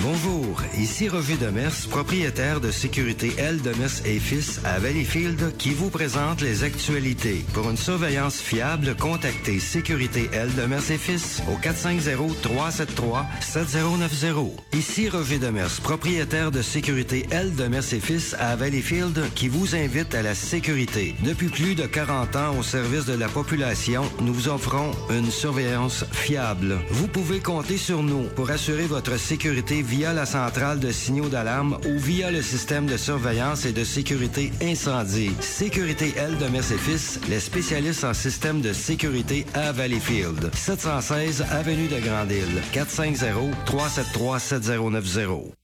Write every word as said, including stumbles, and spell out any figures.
Bonjour, ici Roger Demers, propriétaire de Sécurité L. Demers et Fils à Valleyfield, qui vous présente les actualités. Pour une surveillance fiable, contactez Sécurité L. Demers et Fils au quatre cinq zéro, trois sept trois, sept zéro neuf zéro. Ici Roger Demers, propriétaire de Sécurité L. Demers et Fils à Valleyfield, qui vous invite à la sécurité. Depuis plus de quarante ans au service de la population, nous vous offrons une surveillance fiable. Vous pouvez compter sur nous pour assurer votre sécurité via la centrale de signaux d'alarme ou via le système de surveillance et de sécurité incendie. Sécurité L. Demers et Fils, les spécialistes en système de sécurité à Valleyfield. sept cent seize Avenue de Grande-Île. quatre cinq zéro, trois sept trois, sept zéro neuf zéro.